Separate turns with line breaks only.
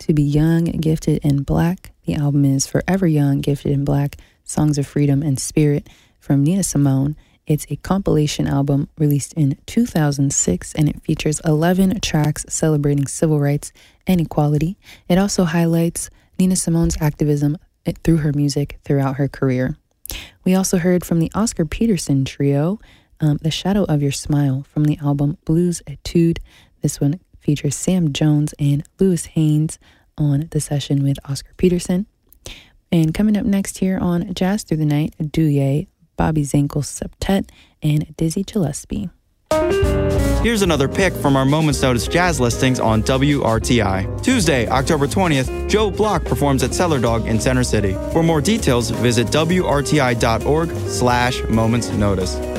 To Be Young, Gifted and Black. The album is Forever Young, Gifted and Black, Songs of Freedom and Spirit from Nina Simone. It's a compilation album released in 2006, and it features 11 tracks celebrating civil rights and equality. It also highlights Nina Simone's activism through her music throughout her career. We also heard from the Oscar Peterson Trio, The Shadow of Your Smile from the album Blues Etude. This one features Sam Jones and Lewis Haynes on the session with Oscar Peterson. And coming up next here on Jazz Through the Night, Douye, Bobby Zankel's Septet, and Dizzy Gillespie.
Here's another pick from our Moments Notice jazz listings on WRTI. Tuesday, October 20th, Joe Block performs at Cellar Dog in Center City. For more details, visit WRTI.org/Moments Notice.